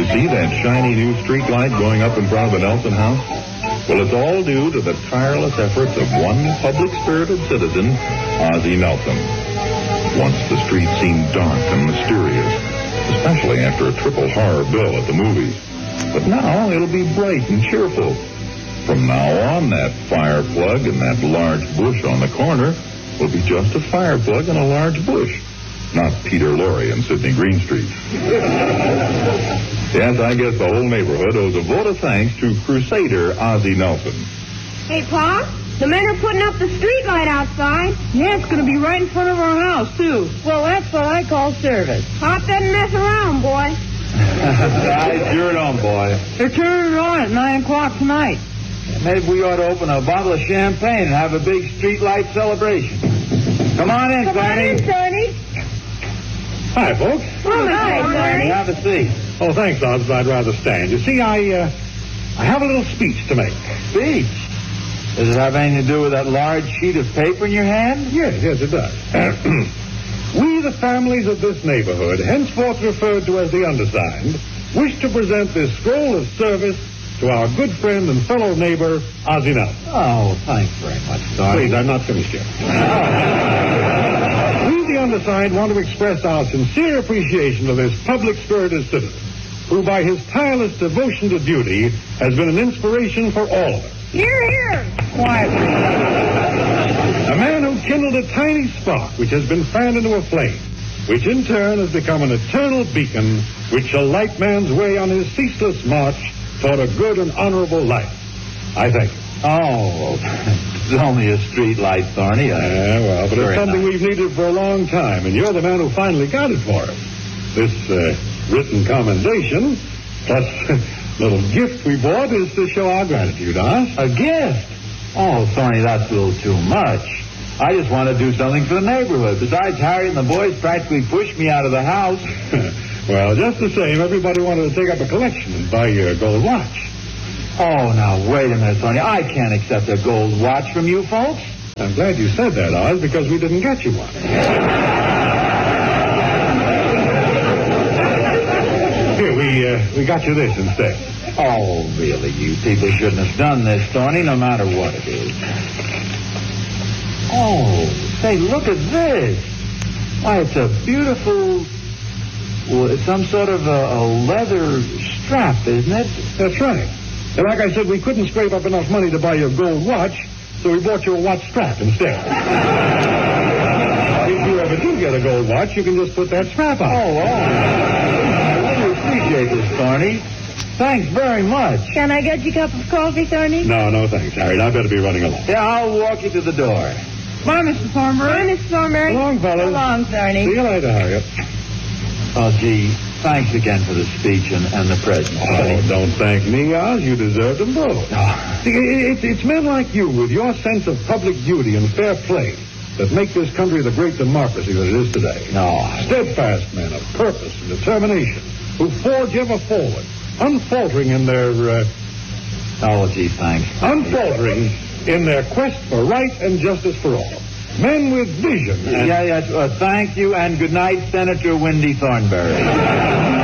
You see that shiny new street light going up in front of the Nelson house? Well, it's all due to the tireless efforts of one public-spirited citizen, Ozzie Nelson. Once the street seemed dark and mysterious, especially after a triple horror bill at the movies. But now it'll be bright and cheerful. From now on, that fire plug and that large bush on the corner will be just a fire plug and a large bush. Not Peter Lorre and Sidney Greenstreet. Yes, I guess the whole neighborhood owes a vote of thanks to Crusader Ozzie Nelson. Hey, Pa, the men are putting up the street light outside. Yeah, it's going to be right in front of our house, too. Well, that's what I call service. Pop doesn't mess around, boy. Right, you're on, boy. They're turning it on at 9 o'clock tonight. Maybe we ought to open a bottle of champagne and have a big street light celebration. Come on in, Come on in, Sonny. Sonny. Hi, folks. Oh, hi, Sonny. Have a seat. Oh, thanks, Oz, but I'd rather stand. You see, I have a little speech to make. Speech? Does it have anything to do with that large sheet of paper in your hand? Yes, it does. We, the families of this neighborhood, henceforth referred to as the undersigned, wish to present this scroll of service to our good friend and fellow neighbor, Ozzie Nelson. Oh, thanks very much, Sonny. Please, I'm not finished yet. We, the undersigned, want to express our sincere appreciation of this public-spirited citizen, who, by his tireless devotion to duty, has been an inspiration for all of us. Here, here. Quietly. A man who kindled a tiny spark which has been fanned into a flame, which in turn has become an eternal beacon which shall light man's way on his ceaseless march toward a good and honorable life. I thank you. Oh, it's only a street light, Thorny. Yeah, well, but it's something we've needed for a long time, and you're the man who finally got it for us. This written commendation, plus little gift we bought, is to show our gratitude, huh? A gift? Oh, Thorny, that's a little too much. I just want to do something for the neighborhood. Besides, Harriet and the boys practically pushed me out of the house. Well, just the same, everybody wanted to take up a collection and buy you a gold watch. Oh, now, wait a minute, Thorny. I can't accept a gold watch from you folks. I'm glad you said that, Oz, because we didn't get you one. Here, we got you this instead. Oh, really, you people shouldn't have done this, Thorny, no matter what it is. Oh, say, look at this. Why, it's a beautiful... Well, it's some sort of a leather strap, isn't it? That's right. And like I said, we couldn't scrape up enough money to buy you a gold watch, so we bought you a watch strap instead. If you ever do get a gold watch, you can just put that strap on. Oh. I really appreciate this, Thorny. Thanks very much. Can I get you a cup of coffee, Thorny? No, thanks, Harriet. I better be running along. Yeah, I'll walk you to the door. Bye, Mr. Thornberry. Bye, Mrs. Thornberry. So long, fellas. So long, Thorny. See you later, Harriet. Oh, gee, thanks again for the speech and the present. Oh, don't thank me, Oz. You deserve them both. See, it's men like you with your sense of public duty and fair play that make this country the great democracy that it is today. No. Steadfast men of purpose and determination who forge ever forward, unfaltering in their... Oh, gee, thanks. Unfaltering in their quest for right and justice for all. Men with vision. Yeah. Thank you, and good night, Senator Wendy Thornberry.